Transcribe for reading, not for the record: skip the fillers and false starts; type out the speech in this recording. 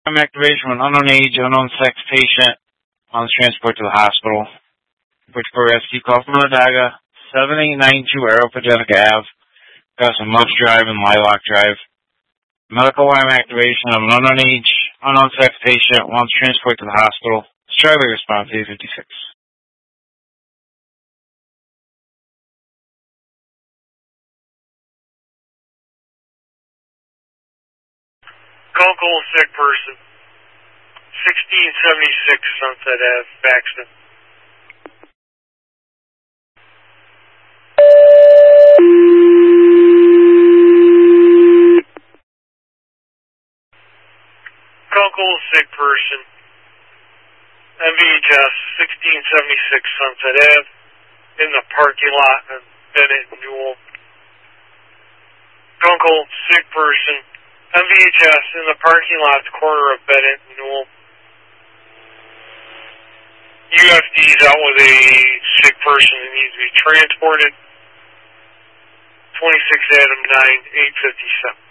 activation with unknown age, unknown sex patient on transport to the hospital. Bridgeport Rescue call from Onondaga, 7892 Aeropagenic Ave, across from Musk Drive and Lilac Drive. Medical alarm activation of an unknown age, unknown sex patient wants transport to the hospital. Charlie response 856. Uncle, sick person. 1676 Sunset Ave, Baxton. Uncle, sick person. MVHS 1676 Sunset Ave, in the parking lot of Bennett and Newell. Uncle, sick person. MVHS in the parking lot, corner of Bennett and Newell. UFD's out with a sick person that needs to be transported. 26 Adam 9, 857.